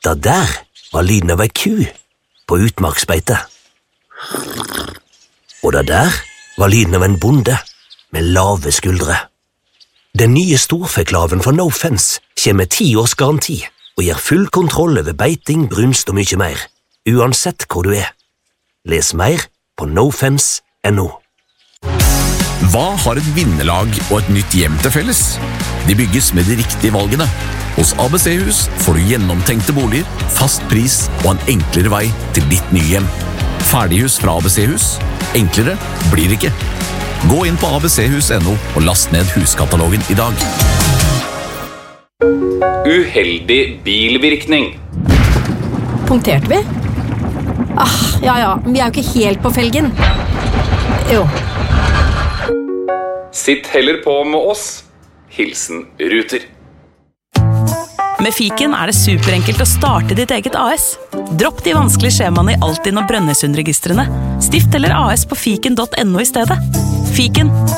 Det der var lyden av ei ku på utmarksbeite. Og det der var lyden av en bonde med lave skuldre. Den nye storfeklaven fra No Fence kommer med 10 års garanti og gir full kontroll over beiting, brunst og mye mer, uansett hvor du er. Les mer på nofence.no. Hva har et vinnerlag og et nytt hjem til felles? De bygges med de riktige valgene. Hos ABC-hus får du gjennomtenkte boliger, fast pris og en enklere vei til ditt nye hjem. Ferdighus fra ABC-hus. Enklere blir det ikke. Gå inn på abchus.no og last ned huskatalogen i dag. Uheldig bilvirkning. Punkterte vi? Ja, vi er jo ikke helt på felgen. Jo. Sitt heller på med oss. Hilsen Ruter. Med Fiken er det superenkelt å starte ditt eget AS. Dropp de vanskelige skjemaene i Altinn og Brønnøysundregistrene. Stift eller AS på fiken.no i stedet. Fiken.